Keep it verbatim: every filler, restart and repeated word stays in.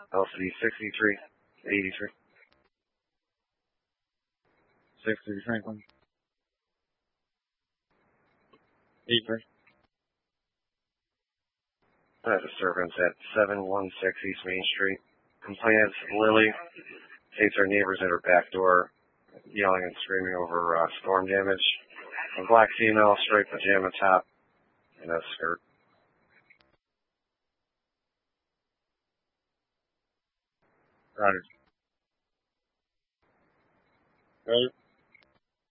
L C sixty-three eighty-three. sixty Franklin. eighty-three. I have a disturbance at seven one six East Main Street. Complainant Lily states her neighbors at her back door yelling and screaming over uh, storm damage. A black female, straight pajama top, and a skirt. Roger. Right.